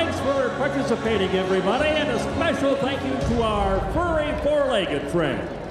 thanks for participating, everybody, and a special thank you to our furry four-legged friend.